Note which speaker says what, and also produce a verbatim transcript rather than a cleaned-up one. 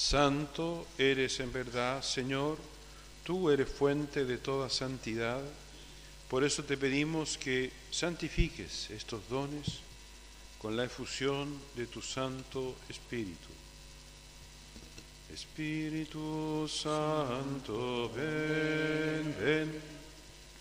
Speaker 1: Santo eres en verdad, Señor, tú eres fuente de toda santidad. Por eso te pedimos que santifiques estos dones con la efusión de tu Santo Espíritu. Espíritu Santo, ven, ven.